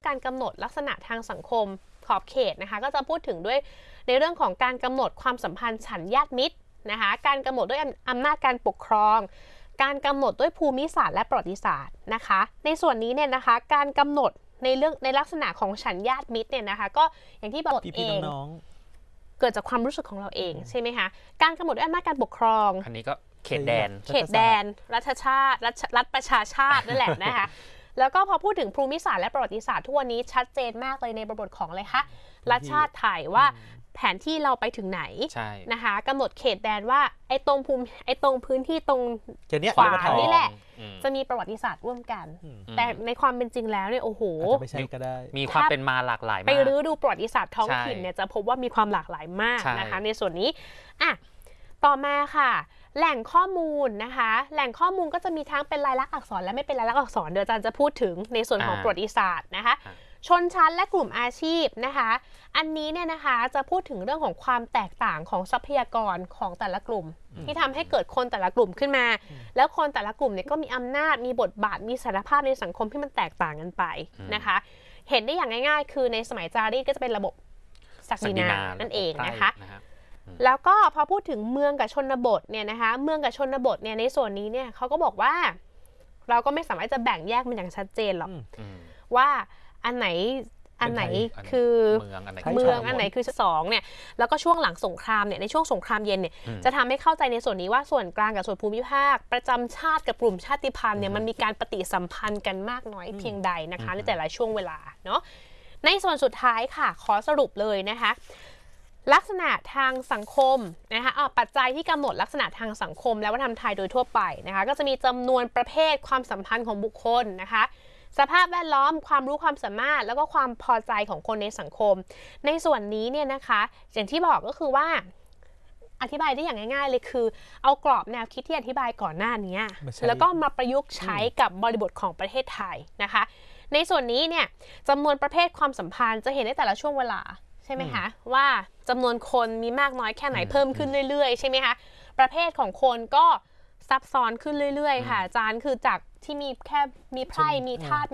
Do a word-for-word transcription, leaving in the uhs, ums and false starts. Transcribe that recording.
การกำหนดลักษณะทางสังคมขอบเขตนะคะก็จะพูดถึงด้วยในเรื่องของการกำหนดความสัมพันธ์ฉันญาติมิตรนะคะการกำหนดด้วยอำนาจการปกครองการกำหนดด้วยภูมิศาสตร์และประวัติศาสตร์นะคะในส่วนนี้เนี่ยนะคะการกำหนดในเรื่องในลักษณะของฉันญาติมิตรเนี่ยนะคะก็อย่างที่บอกเองเกิดจากความรู้สึกของเราเองใช่ไหมคะการกำหนดด้วยอำนาจการปกครองอันนี้ก็เขตแดนเขตแดนรัฐชาติรัฐประชาชาตินั่นแหละนะคะแล้วก็พอพูดถึงภูมิศาสตร์และประวัติศาสตร์ทุกวันนี้ชัดเจนมากเลยในบริบทของอะไรคะรัฐชาติไทยว่าแผนที่เราไปถึงไหนนะคะกำหนดเขตแดนว่าไอ้ตรงภูมิไอ้ตรงพื้นที่ตรงขวานี่แหละจะมีประวัติศาสตร์ร่วมกันแต่ในความเป็นจริงแล้วเนี่ยโอ้โหไม่ใช่ก็ได้มีความเป็นมาหลากหลายมากไปรื้อดูประวัติศาสตร์ท้องถิ่นเนี่ยจะพบว่ามีความหลากหลายมากนะคะในส่วนนี้อ่ะต่อมาค่ะแหล่งข้อมูลนะคะแหล่งข้อมูลก็จะมีทั้งเป็นลายลักษณ์อักษรและไม่เป็นลายลักษณ์อักษรเดี๋ยวอาจารย์จะพูดถึงในส่วนของประวัติศาสตร์นะคะชนชั้นและกลุ่มอาชีพนะคะอันนี้เนี่ยนะคะจะพูดถึงเรื่องของความแตกต่างของทรัพยากรของแต่ละกลุ่มที่ทำให้เกิดคนแต่ละกลุ่มขึ้นมาแล้วคนแต่ละกลุ่มเนี่ยก็มีอำนาจมีบทบาทมีศักยภาพในสังคมที่มันแตกต่างกันไปนะคะเห็นได้อย่างง่ายๆคือในสมัยจารีตก็จะเป็นระบบศักดินานั่นเองนะคะแล้วก็พอพูดถึงเมืองกับชนบทเนี่ยนะคะเมืองกับชนบทเนี่ยในส่วนนี้เนี่ยเขาก็บอกว่าเราก็ไม่สามารถจะแบ่งแยกมันอย่างชัดเจนหรอกว่าอันไหนอันไหนคือเมืองอันไหนเมืองอันไหนคือสองเนี่ยแล้วก็ช่วงหลังสงครามเนี่ยในช่วงสงครามเย็นเนี่ยจะทำให้เข้าใจในส่วนนี้ว่าส่วนกลางกับส่วนภูมิภาคประจำชาติกับกลุ่มชาติพันธุ์เนี่ยมันมีการปฏิสัมพันธ์กันมากน้อยเพียงใดนะคะในแต่ละช่วงเวลาเนาะในส่วนสุดท้ายค่ะขอสรุปเลยนะคะลักษณะทางสังคมนะคะปัจจัยที่กำหนดลักษณะทางสังคมและวัฒนธรรมไทยโดยทั่วไปนะคะก็จะมีจำนวนประเภทความสัมพันธ์ของบุคคลนะคะสภาพแวดล้อมความรู้ความสามารถแล้วก็ความพอใจของคนในสังคมในส่วนนี้เนี่ยนะคะอย่างที่บอกก็คือว่าอธิบายได้อย่างง่ายๆเลยคือเอากรอบแนวคิดที่อธิบายก่อนหน้านี้แล้วก็มาประยุกต์ใช้กับบริบทของประเทศไทยนะคะในส่วนนี้เนี่ยจำนวนประเภทความสัมพันธ์จะเห็นได้แต่ละช่วงเวลาใช่ไหมคะว่าจำนวนคนมีมากน้อยแค่ไหนเพิ่มขึ้นเรื่อยๆใช่ไหมคะประเภทของคนก็ซับซ้อนขึ้นเรื่อยๆค่ะอาจารย์คือจากที่มีแค่มีไพร่มีธาตุ